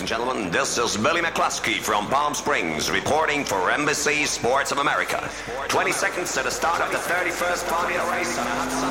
and gentlemen. This is Billy McCluskey from Palm Springs, reporting for Embassy Sports of America. 20 seconds to the start of the 31st Formula race on a hot summer